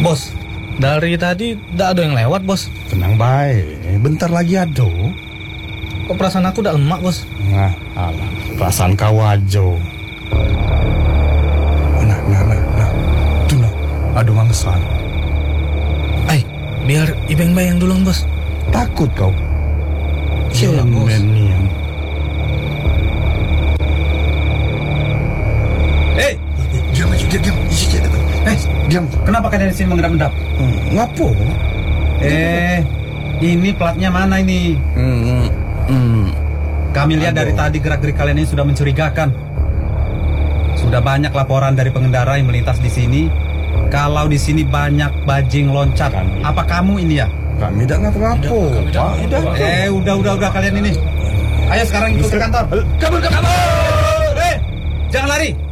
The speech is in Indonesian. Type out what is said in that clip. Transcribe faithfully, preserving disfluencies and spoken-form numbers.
Bos, dari tadi tidak ada yang lewat, Bos. Tenang baik, bentar lagi ada. Kok perasaan aku udah lemak, Bos? Nah, alah, perasaan kau aja. Nah, nah, nah, nah. Tuh, nah, ada mangsan. Ay, biar Ibeng bayang dulu, Bos. Takut kau? Iyalah, Bos. Cemen. Hei, Diam aja, diam, diam. eh, diam. Kenapa kalian di sini mengendap-endap? Hmm, ngapo? Eh, ini platnya mana ini? Hmm, hmm. Kami lihat dari tadi gerak-gerik kalian ini sudah mencurigakan. Sudah banyak laporan dari pengendara yang melintas di sini. Kalau di sini banyak bajing loncat. Kami. Apa kamu ini ya? Kami tidak ngapa-ngapo. Tidak, kami tidak. Pak, udah. Eh, udah, udah, udah kalian ini. Ayo sekarang ikut ke kantor. Kabur, kabur. Eh, jangan lari.